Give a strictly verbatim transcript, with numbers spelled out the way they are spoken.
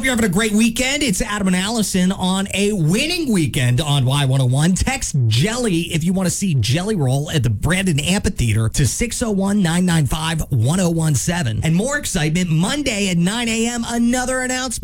you're having a great weekend. It's Adam and Allison on a winning weekend on Y one oh one. Text Jelly if you want to see Jelly Roll at the Brandon Amphitheater to six oh one, nine nine five, one oh one seven. And more excitement, Monday at nine a.m., another announcement.